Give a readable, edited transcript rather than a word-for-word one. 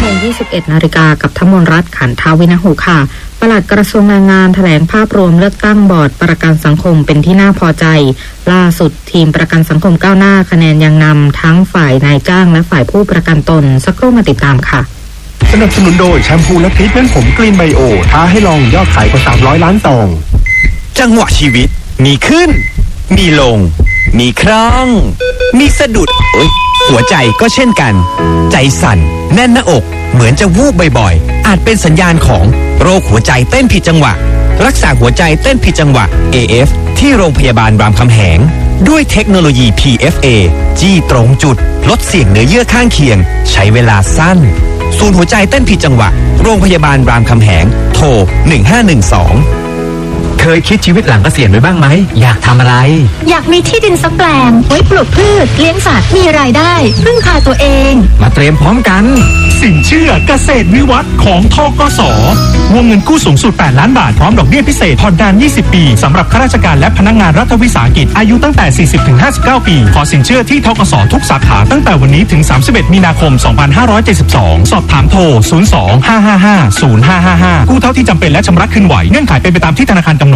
ง 21 นาฬิกากับธมนรัตน์ขันทาวินหุค่ะปลัดกระทรวงแรงงานแถลงภาพรวมเลือกตั้งบอร์ดประกันสังคมเป็นที่น่าพอใจล่าสุดทีมประกันสังคมก้าวหน้าคะแนนยังนำทั้งฝ่ายนายจ้างและฝ่ายผู้ประกันตนสักครู่มาติดตามค่ะสนับสนุนโดยแชมพูและทรีทเมนต์ผมกรีนไบโอท้าให้ลองยอดขายกว่า300 ล้านซองจังหวะชีวิตมีขึ้นมีลงมีครั้งมีสะดุดหัวใจก็เช่นกันใจสั่นแน่นหน้าอกเหมือนจะวูบบ่อยๆอาจเป็นสัญญาณของโรคหัวใจเต้นผิดจังหวะรักษาหัวใจเต้นผิดจังหวะ AF ที่โรงพยาบาลรามคำแหงด้วยเทคโนโลยี PFA จี้ตรงจุดลดเสี่ยงเนื้อเยื่อข้างเคียงใช้เวลาสั้นศูนย์หัวใจเต้นผิดจังหวะโรงพยาบาลรามคำแหงโทร1512 เคยคิดชีวิตหลังเกษียณไว้บ้างไหมอยากทำอะไรอยากมีที่ดินสักแปลงไว้ปลูกพืชเลี้ยงสัตว์มีรายได้พึ่งพาตัวเองมาเตรียมพร้อมกันสินเชื่อเกษตรวิวัฒน์ของธกส.วงเงินกู้สูงสุด8 ล้านบาทพร้อมดอกเบี้ยพิเศษผ่อนนาน20 ปีสำหรับข้าราชการและพนักงานรัฐวิสาหกิจอายุตั้งแต่ 40-59 ปีขอสินเชื่อที่ธกส.ทุกสาขาตั้งแต่วันนี้ถึง31 มีนาคม 2572สอบถามโทร 02-555-0555 กู้เท่าที่จำเป็นและชำระคืนไหวเงื่อนไขเป็นไปตามที่ธนาคารกำหนด